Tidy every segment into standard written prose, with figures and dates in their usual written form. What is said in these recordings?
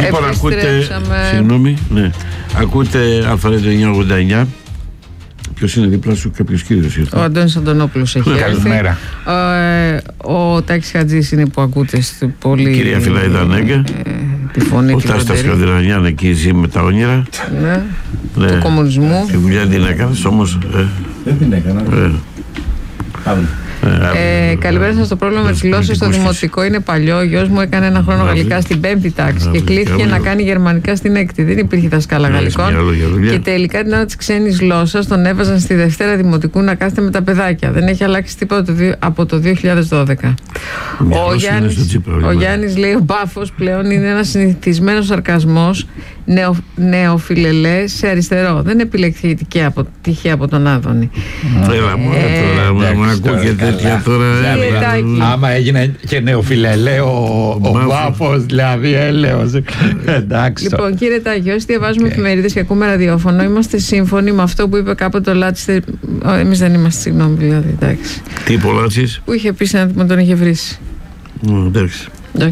Λοιπόν, ακούτε. Συγγνώμη, ναι. Ακούτε Αλφαρέτο 989. Ποιος είναι δίπλα σου, κάποιος κύριος ήρθε? Ο Αντώνης Αντωνόπουλος έχει έρθει. Καλημέρα. Ο Τάκης Χατζής είναι που ακούτε πολύ. Η κυρία Φιλαίδα Νέγκα. Τη φωνή ο Τάστας Καδρανιάν εκεί ζει με τα όνειρα. Ναι. Του κομμουνισμού. Τη δουλειά την έκανες όμως. Δεν την έκανα. Καλημέρα σας. Το πρόβλημα με τις γλώσσες στο δημοτικό είναι παλιό. Ο γιος μου έκανε ένα χρόνο γαλλικά στην 5η τάξη και κλήθηκε να κάνει γερμανικά στην 6η. Δεν υπήρχε δασκάλα γαλλικών. Και τελικά την ώρα της ξένης γλώσσας τον έβαζαν στη Δευτέρα Δημοτικού να κάθεται με τα παιδάκια. Δεν έχει αλλάξει τίποτα από το 2012. Ο Γιάννης λέει: ο μπάφος πλέον είναι ένας συνηθισμένος σαρκασμός νεοφιλελέ σε αριστερό. Δεν επιλέχθηκε τυχαία από τον Άδωνη. Μου ακούγεται τέτοια τώρα. Άμα έγινε και νεοφιλελέ ο μπάφος, δηλαδή έλεος. Εντάξει. Λοιπόν, κύριε Τάκη, όσοι διαβάζουμε εφημερίδες και ακούμε ραδιόφωνο, είμαστε σύμφωνοι με αυτό που είπε κάποτε ο Λάτσης. Εμείς δεν είμαστε, συγγνώμη, δηλαδή. Εντάξει. Τι είπε ο Λάτσης? Που είχε πει να τον είχε βρήσει. Εντάξει.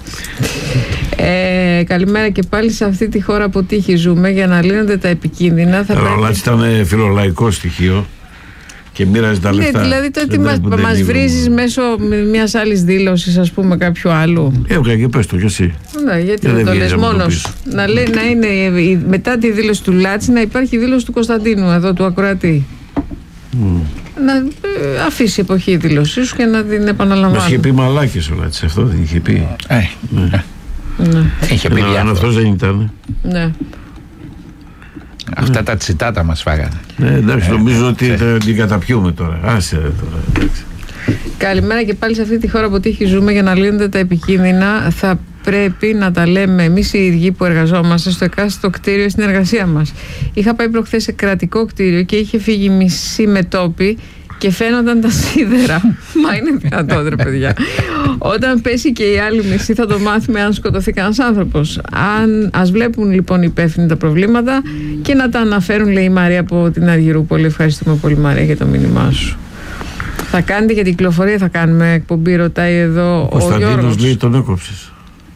Καλημέρα και πάλι. Σε αυτή τη χώρα από τύχη ζούμε. Για να λύνονται τα επικίνδυνα θα πρέπει... Ο Λάτσης ήταν φιλολαϊκό στοιχείο και μοίραζε τα λεφτά. Δηλαδή το ότι μας βρίζεις μέσω μιας άλλης δήλωσης, ας πούμε, κάποιου άλλου. Έβγα και πες το κι εσύ. Ναι, γιατί δεν το λες μόνος. Να είναι μετά τη δήλωση του Λάτση να υπάρχει δήλωση του Κωνσταντίνου εδώ, του ακροατή. Να αφήσει εποχή η δήλωσή σου και να την επαναλαμβάνει. Μας είχε πει μαλάκες ο Λάτσης, αυτό δεν είχε πει? Ναι. Είχε πει αν αυτός δεν ήταν. Ναι. Αυτά τα τσιτάτα μας φάγανε. Εντάξει, νομίζω ότι θα την καταπιούμε τώρα. Άσε τώρα, εντάξει. Καλημέρα και πάλι. Σε αυτή τη χώρα που τύχη ζούμε. Για να λύνονται τα επικίνδυνα θα πρέπει να τα λέμε εμείς οι ίδιοι που εργαζόμαστε στο εκάστοτε κτίριο στην εργασία μας. Είχα πάει προχθές σε κρατικό κτίριο και είχε φύγει μισή μετόπη και φαίνονταν τα σίδερα. Μα είναι δυνατόν, ρε παιδιά? Όταν πέσει και η άλλη μισή θα το μάθουμε αν σκοτωθεί κανένας άνθρωπος. Ας βλέπουν λοιπόν οι υπεύθυνοι τα προβλήματα και να τα αναφέρουν, λέει η Μαρία από την Αργυρούπολη. Ευχαριστούμε πολύ, Μαρία, για το μήνυμά σου. Θα κάνετε για την κυκλοφορία, θα κάνουμε εκπομπή, ρωτάει εδώ ο Γιώργος. Ο Κωνσταντίνος λέει τον έκοψες.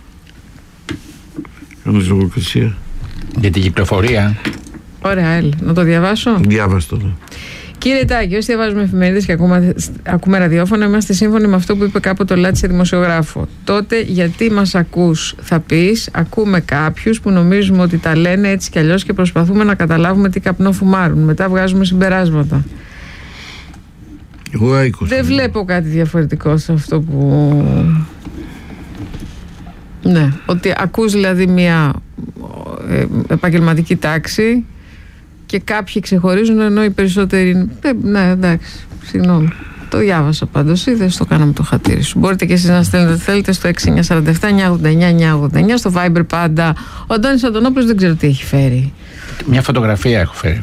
Κάνεις λογοκρισία. Για την κυκλοφορία. Ωραία, έλα. Να το διαβάσω. Διάβασε το. Κύριε Τάκη, όσοι διαβάζουμε εφημερίδες και ακούμε ραδιόφωνο, είμαστε σύμφωνοι με αυτό που είπε κάποτε ο Λάτσης σε δημοσιογράφο. Τότε γιατί μας ακούς, θα πεις, ακούμε κάποιους που νομίζουμε ότι τα λένε έτσι κι αλλιώς και προσπαθούμε να καταλάβουμε τι καπνό φουμάρουν. Μετά βγάζουμε συμπεράσματα. Δεν βλέπω κάτι διαφορετικό σε αυτό που... Ναι, ότι ακούς δηλαδή μια επαγγελματική τάξη και κάποιοι ξεχωρίζουν ενώ οι περισσότεροι... Ναι, εντάξει, συγγνώμη. Το διάβασα πάντως, είδες, το κάναμε το χατήρι σου. Μπορείτε και εσείς να στέλνετε, θέλετε, στο 6947 989 989, στο Viber πάντα. Ο Αντώνης Αντωνόπουλος δεν ξέρω τι έχει φέρει. Μια φωτογραφία έχω φέρει.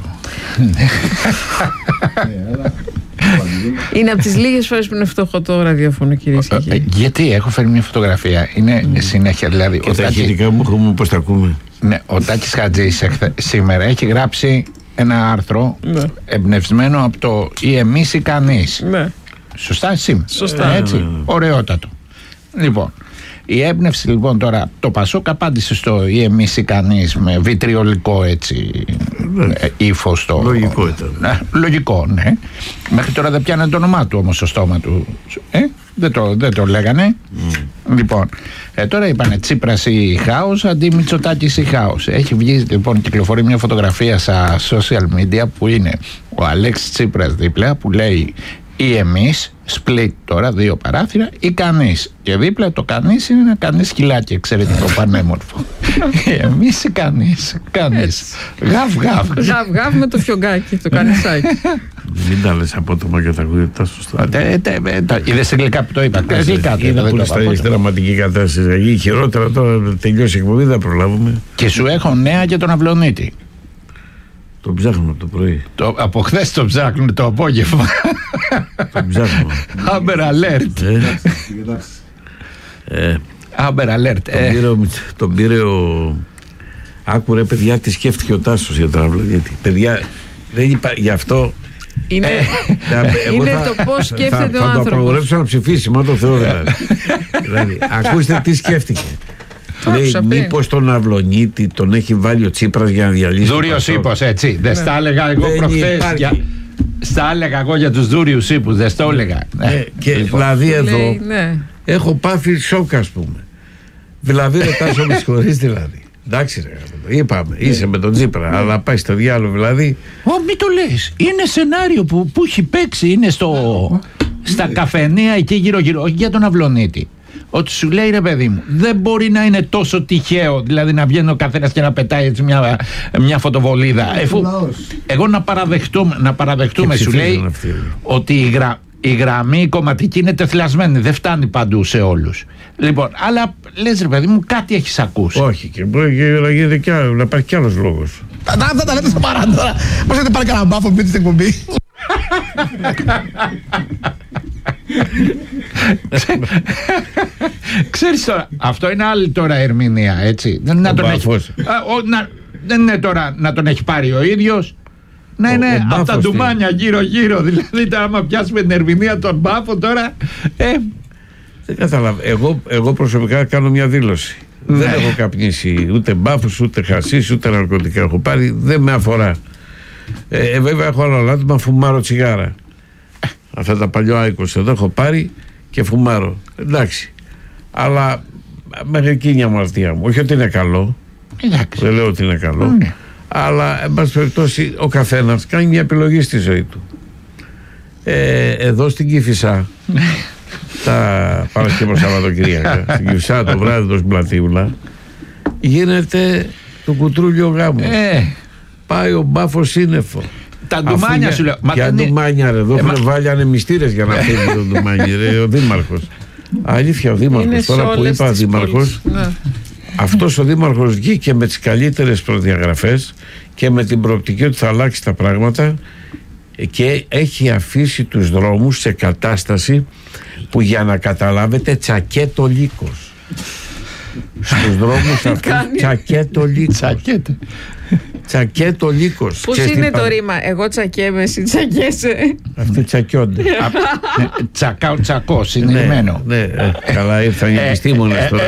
Είναι από τις λίγες φορές που είναι φτωχό το ραδιόφωνο, κυρίες και κύριοι. Γιατί έχω φέρει μια φωτογραφία. Είναι συνέχεια, δηλαδή. Και τα ηχητικά μου έχουμε, πώς τα ακούμε. Ναι, ο Τάκης Χατζής σήμερα έχει γράψει ένα άρθρο εμπνευσμένο από το «Ή εμείς ή κανείς». Ναι. Σωστά, σήμερα. Σωστά. Έτσι, ωραιότατο. Λοιπόν, η έμπνευση λοιπόν τώρα, το Πασόκ απάντησε στο «Ή εμείς ή κανείς» με βιτριολικό έτσι ύφος. Λογικό ήταν. Λογικό, ναι. Μέχρι τώρα δεν πιάνε το όνομά του όμως στο στόμα του. Δεν το λέγανε. Λοιπόν, τώρα είπανε Τσίπρας ή χάος αντί Μητσοτάκης ή χάος. Έχει βγει λοιπόν, κυκλοφορεί μια φωτογραφία στα social media που είναι ο Αλέξης Τσίπρας δίπλα που λέει «Ή εμείς», split τώρα, 2 παράθυρα, «ή κανείς». Και δίπλα το κανείς είναι ένα κανείς σκυλάκι, εξαιρετικό πανέμορφο. Εμείς ή κανείς. Γαβ γαβ με το φιωγκάκι, το κανισάκι. Μην τα λες απότομα και τα ακούγεται σωστά. Είδες εγγλικά που το είπα. Είδα που είναι στη δραματική κατάσταση. Χειρότερα τώρα τελειώσει η εκπομπή, δεν προλάβουμε. Και σου έχω νέα για τον Αυλονίτη. Το ψάχνουμε από το πρωί. Από χθες το ψάχνουμε το απόγευμα. Το ψάχνουμε. Amber Alert. Amber Alert. Τον πήρε ο... Άκουρε, παιδιά, τι σκέφτηκε ο Τάσος για τον Αυλονίτη. Παιδιά, δεν είπα γι' αυτό... Είναι το πώς σκέφτεται ο άνθρωπος. Θα το απαγορεύσω να ψηφίσει, μα το Θεό δηλαδή. Ακούστε τι σκέφτηκε. Λέει, μήπως τον Αυλονίτη τον έχει βάλει ο Τσίπρας για να διαλύσει. Δούριος ύπος, έτσι. Δεν στα έλεγα εγώ προχθές. Στα έλεγα εγώ για τους δούριους ύπους, δεν στο έλεγα. Και δηλαδή εδώ έχω πάθει σοκ, ας πούμε. Δηλαδή ρωτάς με συγχωρείς δηλαδή. Εντάξει ρε, είπαμε, είσαι με τον Τσίπρα, αλλά πάει στο διάλογο δηλαδή. Μην το λες, είναι σενάριο που έχει παίξει, είναι στα καφενεία εκεί γύρω-γύρω, όχι για τον Αυλονίτη. Ότι σου λέει, ρε παιδί μου, δεν μπορεί να είναι τόσο τυχαίο, δηλαδή να βγαίνει ο καθένας και να πετάει έτσι μια φωτοβολίδα. Εγώ να παραδεχτούμε σου λέει ότι η γραμμή κομματική είναι τεθλασμένη, δεν φτάνει παντού σε όλους. Λοιπόν, αλλά λες ρε παιδί μου, κάτι έχεις ακούσει. Όχι, και μπορεί να γίνει κι άλλο, να υπάρχει κι άλλος λόγος. Αυτά τα λέτε στο παρά τώρα. Πώς έχετε πάρει κανένα μπάφο πείτε στην εκπομπή. Ξέρεις τώρα, αυτό είναι άλλη τώρα ερμηνεία, έτσι. Δεν είναι τώρα να τον έχει πάρει ο ίδιος. Να είναι από τα ντουμάνια γύρω-γύρω. Δηλαδή, άμα πιάσουμε την ερμηνεία των μπάφων τώρα. Δεν καταλαβαίνω. Εγώ προσωπικά κάνω μια δήλωση. Δεν έχω καπνίσει ούτε μπάφους, ούτε χασίς, ούτε ναρκωτικά. Έχω πάρει, δεν με αφορά. Βέβαια, έχω άλλο λάτωμα, φουμάρω τσιγάρα. Αυτά τα παλιό Άικος εδώ έχω πάρει και φουμάρω. Εντάξει. Αλλά μέχρι εκεί η αμαρτία μου. Όχι ότι είναι καλό. Δεν λέω ότι είναι καλό. Αλλά, εν πάση περιπτώσει, ο καθένας κάνει μια επιλογή στη ζωή του. Εδώ στην Κηφισά, τα Παρασκευό Σαββατοκύριακα, στην Κηφισά το βράδυ του στην Πλατίουλα, γίνεται το κουτρούλιο γάμο. Πάει ο μπάφος σύννεφο. Τα ντουμάνια σου λέω. Για ντουμάνια, ρε. Εδώ έχουν βάλει ανεμιστήρες για να φύγει το ντουμάνι, ρε. Ο δήμαρχος. Αλήθεια, ο δήμαρχος. Τώρα που είπα δήμαρχος. Αυτός ο δήμαρχος βγήκε με τις καλύτερες προδιαγραφές και με την προοπτική ότι θα αλλάξει τα πράγματα και έχει αφήσει τους δρόμους σε κατάσταση που, για να καταλάβετε, τσακέτο λύκος. Στους δρόμους αυτούς τσακέτο λύκος. Τσακέτο λύκος. Πώς είναι το ρήμα? Εγώ τσακέμαι, εσύ τσακέσαι. Αυτοί τσακιόνται. Τσακάω τσακός, συνειδημένο. Ναι, καλά, ήρθαν οι επιστήμονες τώρα.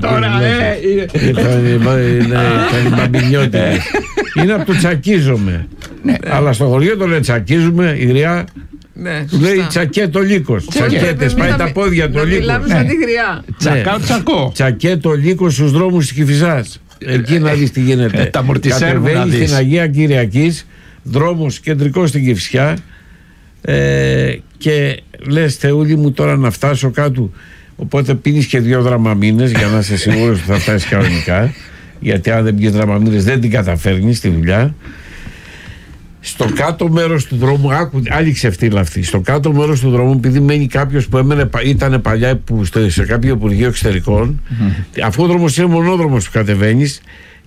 Ήρθαν οι μπαμπινιώτες. Είναι από το τσακίζομαι. Αλλά στο χωριό το λέει τσακίζουμε, η γριά λέει τσακέτο λύκος. Τσακέτες, πάει τα πόδια του λύκος. Μιλάμε σαν τη γριά. Τσακάω τσακό. Τσακέτο λύκος στους δρόμους της Κηφισάς. Εκεί να δεις τι γίνεται. Κατεβαίνει στην Αγία Κυριακής, δρόμος κεντρικός στην Κηφισιά, και λες, Θεούλη μου, τώρα να φτάσω κάτω. Οπότε πίνεις και 2 δραμαμίνες για να είσαι σίγουρος ότι θα φτάσεις κανονικά, γιατί αν δεν πίνεις δραμαμίνες δεν την καταφέρνεις στη δουλειά. Στο κάτω μέρος του δρόμου, άλλη ξεφτύλα αυτή. Στο κάτω μέρος του δρόμου, επειδή μένει κάποιος που ήταν παλιά σε κάποιο Υπουργείο Εξωτερικών, αφού ο δρόμος είναι μονόδρομος που κατεβαίνεις,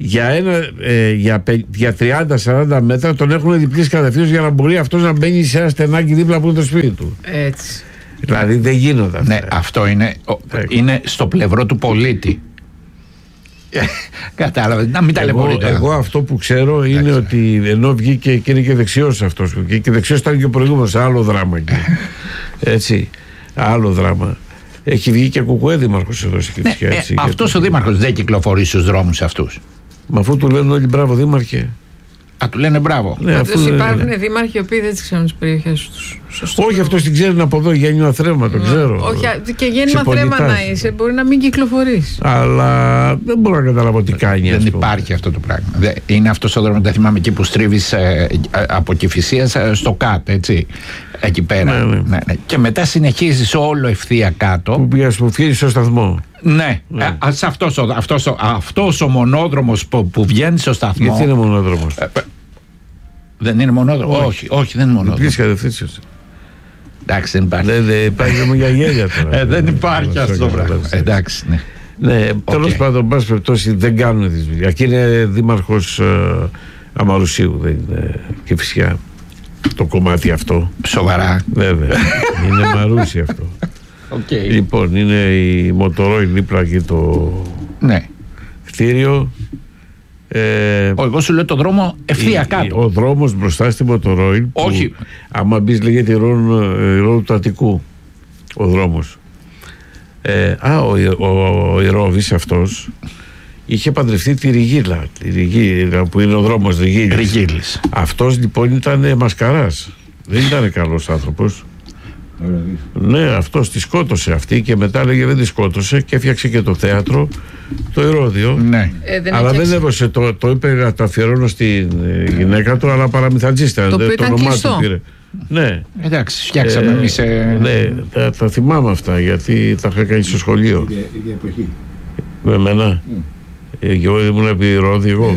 για 30-40 μέτρα τον έχουν διπλής κατευθείαν για να μπορεί αυτός να μπαίνει σε ένα στενάκι δίπλα από το σπίτι του. Έτσι. Δηλαδή δεν γίνονται αυτά. Ναι, αυτό είναι στο πλευρό του πολίτη. Κατάλαβε, να μην ταλαιπωρείτε. Εγώ αυτό που ξέρω είναι ότι ενώ βγήκε και είναι και δεξιός αυτός, και δεξιός ήταν και ο προηγούμενος, άλλο δράμα εκεί. Έτσι, άλλο δράμα. Έχει βγει και κουκουέ δήμαρχος εδώ στην Κηφισιά. Αυτός ο δήμαρχος δεν κυκλοφορεί στους δρόμους αυτούς. Μα αφού του λένε όλοι μπράβο δήμαρχε. Του λένε μπράβο. Πάντως υπάρχουν δήμαρχοι οι οποίοι δεν τις ξέρουν τις περιοχές τους. Όχι, αυτός την ξέρει από εδώ, γέννημα θρέμα, το ξέρω. Όχι, και γέννημα θρέμα να είσαι, μπορεί να μην κυκλοφορείς. Αλλά δεν μπορώ να καταλάβω τι κάνει. Δεν υπάρχει αυτό το πράγμα. Είναι αυτός ο δρόμος, δεν θυμάμαι, εκεί που στρίβεις από Κηφισία στο ΚΑΤ, έτσι. Εκεί πέρα. Ναι. Και μετά συνεχίζεις όλο ευθεία κάτω. Που φύγει στο σταθμό. Ναι. Αυτός ο μονόδρομος που βγαίνει στο σταθμό. Γιατί είναι μονόδρομος? Δεν είναι μονόδρομο. Όχι, δεν είναι μονόδρομο. Ποιες κατευθύνσεις? Εντάξει, δεν υπάρχει. Δεν υπάρχει για γέλια τώρα. Δεν υπάρχει αυτό το πράγμα. Εντάξει, ναι. Ναι, τέλος πάντων, πάση περιπτώσει, δεν κάνουν τη δουλειά. Εκεί είναι δήμαρχος Αμαρουσίου, δεν είναι Κηφισιά. Το κομμάτι αυτό. Σοβαρά? Βέβαια. Είναι Μαρούσι αυτό. Λοιπόν, είναι η Μοτορόιλ δίπλα εκεί το κτίριο. Εγώ σου λέω το δρόμο ευθεία κάτω. Ο δρόμος μπροστά στη Μοτορόιλ. Όχι. Άμα μπεις, λέγεται η Ρόδου του Αττικού. Ο δρόμος. Ο Ηρώβης αυτός είχε παντρευτεί τη Ριγίλα που είναι ο δρόμος Ριγίλης. Αυτός λοιπόν ήταν μασκαράς, δεν ήταν καλός άνθρωπος. Ναι, αυτός τη σκότωσε αυτή και μετά έλεγε δεν τη σκότωσε και έφτιαξε και το θέατρο, το Ηρώδιο. Ναι. Αλλά δεν έβωσε, το είπε να το αφιερώνω στη γυναίκα του, αλλά παραμυθατζίστα. Το οποίο ήταν κλειστό. Ναι. Εντάξει, φτιάξαμε εμείς. Ναι, τα θυμάμαι αυτά γιατί τα είχα κάνει στο σχολείο. Ίδια εποχή. Με εμένα. Εγώ ήμουν επί Ρώδη, εγώ.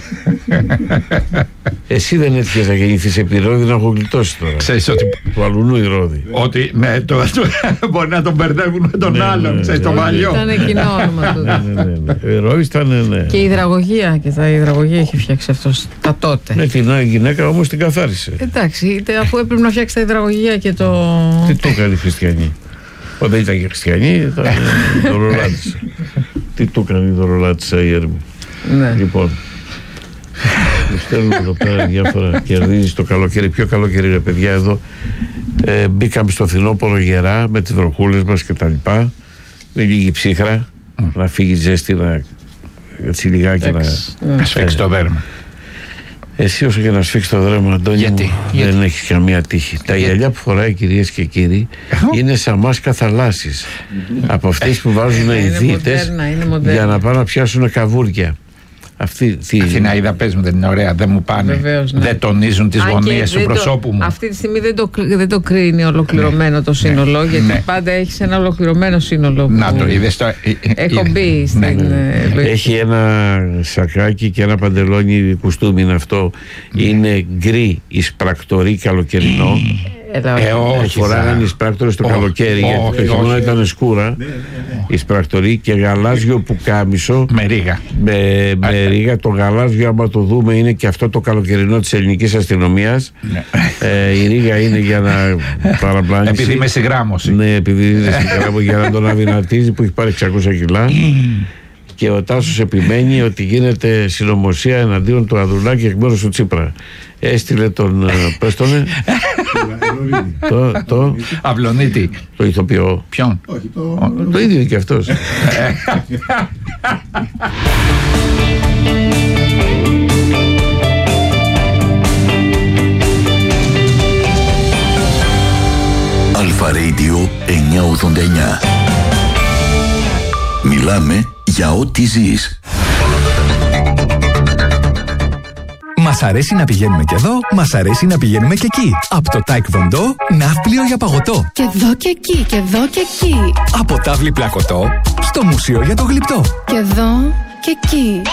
Εσύ δεν έτυχες να γεννηθείς επί Ρώδη, να έχω γλιτώσει τώρα. Ξέρεις ότι. Του αλουνού η Ρώδη. Ότι ναι, μπορεί να τον μπερδεύουν με τον άλλον, ξέρεις, το παλιό. Ήταν κοινό όνομα του. Ναι. Η Ρώδη ήταν, ναι. Και η υδραγωγία, και τα υδραγωγία έχει φτιάξει αυτός τα τότε. Ναι, την γυναίκα όμως την καθάρισε. Εντάξει, αφού έπρεπε να φτιάξει τα υδραγωγεία και το. Τι του έκανε η χριστιανή. Όταν ήταν και χριστιανή, ήταν δωρολάτισσα. Τι του έκανε η δωρολάτισσα η Έρμη. Ναι. Λοιπόν, στέλνουμε εδώ πέρα διάφορα. Κερδίζει το καλοκαίρι. Ποιο καλοκαίρι, ρε παιδιά, εδώ. Μπήκαμε στο φθινόπωρο γερά με τις βροχούλες μας και τα λοιπά. Με λίγη ψύχρα. Να φύγει ζέστη, να λιγάκι Να σφίξει το δέρμα. Εσύ όσο και να σφίξει το δέρμα, Αντώνη μου, δεν έχεις καμία τύχη. Τα γυαλιά που φοράει, κυρίες και κύριοι, είναι σαν μάσκα θαλάσσης. Από αυτές που βάζουν οι δίτες για να πάνε να πιάσουν καβούρια. Αθηναίδα, πες μου, δεν είναι ωραία, δεν μου πάνε. Βεβαίως, ναι. Δεν τονίζουν τις γωνίες του προσώπου μου. Αυτή τη στιγμή δεν το κρίνει ολοκληρωμένο το σύνολο, γιατί πάντα έχεις ένα ολοκληρωμένο σύνολο. Να το είδες το. Έχω μπει στην. Έχει ένα σακάκι και ένα παντελόνι κουστούμι, είναι αυτό. Είναι γκρι, εισπρακτορί, καλοκαιρινό. Όχι, φοράγανε εισπράκτορες το καλοκαίρι, γιατί το χειμώνα ήταν σκούρα. Εισπρακτορί και γαλάζιο πουκάμισο με ρίγα. Με ρίγα. Το γαλάζιο, άμα το δούμε, είναι και αυτό το καλοκαιρινό της ελληνικής αστυνομίας. Η ρίγα είναι για να παραπλάνει. Επειδή είμαι σε γράμμωση. Ναι, επειδή είναι σε γράμμωση για να τον αδυνατίζει, που έχει πάρει 600 κιλά. Και ο Τάσος επιμένει ότι γίνεται συνωμοσία εναντίον του Ανδρουλάκη εκ μέρους του Τσίπρα. Έστειλε τον. Πες τον. Το. Αυλονίτη. Το ηθοποιό. Ποιον? Όχι, Το ίδιο και αυτός. Αλφα Radio 989. Μιλάμε για ό,τι ζεις. Μας αρέσει να πηγαίνουμε και εδώ, μας αρέσει να πηγαίνουμε και εκεί. Από το Taekwondo, ναύπλιο για παγωτό. Και εδώ και εκεί, και εδώ και εκεί. Από τάβλη πλακωτό, στο μουσείο για το γλυπτό. Και εδώ και εκεί.